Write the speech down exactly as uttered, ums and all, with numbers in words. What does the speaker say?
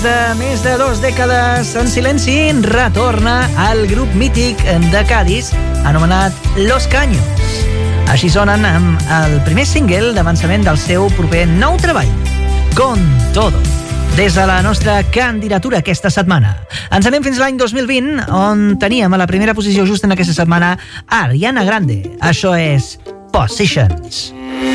De més de dos dècades en silenci, retorna al grup mític de Cádiz anomenat Los Caños. Així sonen amb el primer single d'avançament del seu proper nou treball, Con Todo, des de la nostra candidatura aquesta setmana. Ens anem fins l'any dos mil vint, on teníem a la primera posició just en aquesta setmana Ariana Grande. Això és Positions.